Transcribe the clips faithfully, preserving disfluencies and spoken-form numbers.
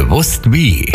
Gewusst wie.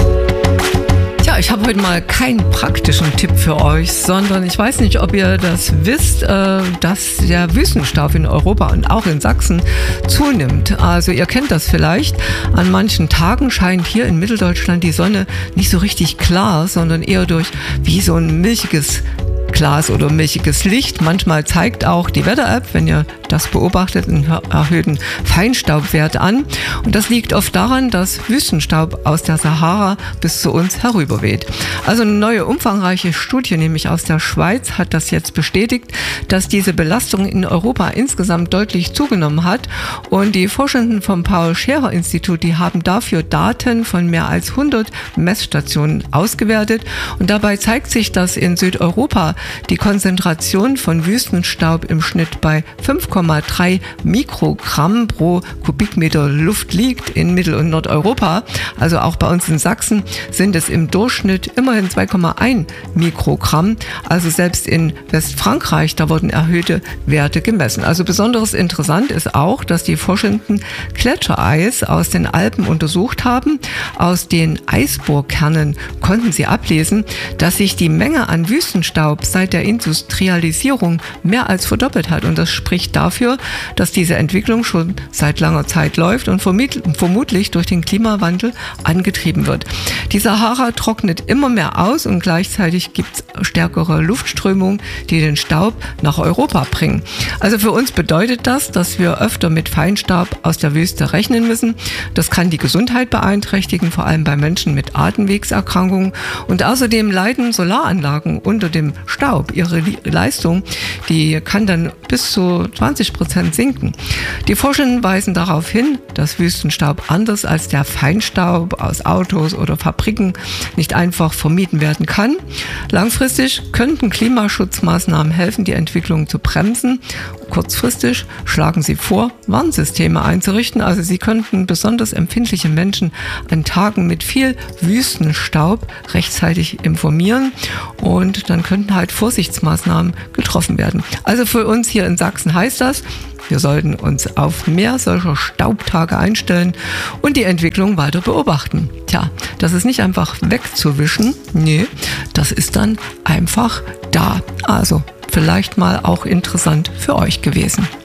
Ja, ich habe heute mal keinen praktischen Tipp für euch, sondern ich weiß nicht, ob ihr das wisst, äh, dass der Wüstenstaub in Europa und auch in Sachsen zunimmt. Also ihr kennt das vielleicht. An manchen Tagen scheint hier in Mitteldeutschland die Sonne nicht so richtig klar, sondern eher durch wie so ein milchiges Glas oder milchiges Licht. Manchmal zeigt auch die Wetter-App, wenn ihr das beobachtet, einen erhöhten Feinstaubwert an. Und das liegt oft daran, dass Wüstenstaub aus der Sahara bis zu uns herüberweht. Also eine neue umfangreiche Studie, nämlich aus der Schweiz, hat das jetzt bestätigt, dass diese Belastung in Europa insgesamt deutlich zugenommen hat. Und die Forschenden vom Paul-Scherrer-Institut, die haben dafür Daten von mehr als hundert Messstationen ausgewertet. Und dabei zeigt sich, dass in Südeuropa die Konzentration von Wüstenstaub im Schnitt bei fünf Komma drei Mikrogramm pro Kubikmeter Luft liegt. In Mittel- und Nordeuropa, also auch bei uns in Sachsen, sind es im Durchschnitt immerhin zwei Komma eins Mikrogramm. Also selbst in Westfrankreich, da wurden erhöhte Werte gemessen. Also besonders interessant ist auch, dass die Forschenden Gletschereis aus den Alpen untersucht haben. Aus den Eisbohrkernen konnten sie ablesen, dass sich die Menge an Wüstenstaub seit der Industrialisierung mehr als verdoppelt hat. Und das spricht dafür, dass diese Entwicklung schon seit langer Zeit läuft und vermutlich durch den Klimawandel angetrieben wird. Die Sahara trocknet immer mehr aus und gleichzeitig gibt es stärkere Luftströmungen, die den Staub nach Europa bringen. Also für uns bedeutet das, dass wir öfter mit Feinstaub aus der Wüste rechnen müssen. Das kann die Gesundheit beeinträchtigen, vor allem bei Menschen mit Atemwegserkrankungen. Und außerdem leiden Solaranlagen unter dem Staub. Ihre Leistung, die kann dann bis zu zwanzig Prozent sinken. Die Forschenden weisen darauf hin, dass Wüstenstaub anders als der Feinstaub aus Autos oder Fabriken nicht einfach vermieden werden kann. Langfristig könnten Klimaschutzmaßnahmen helfen, die Entwicklung zu bremsen. Kurzfristig schlagen sie vor, Warnsysteme einzurichten. Also sie könnten besonders empfindliche Menschen an Tagen mit viel Wüstenstaub rechtzeitig informieren und dann könnten halt Vorsichtsmaßnahmen getroffen werden. Also für uns hier in Sachsen heißt das, wir sollten uns auf mehr solcher Staubtage einstellen und die Entwicklung weiter beobachten. Tja, das ist nicht einfach wegzuwischen, nee, das ist dann einfach da. Also vielleicht mal auch interessant für euch gewesen.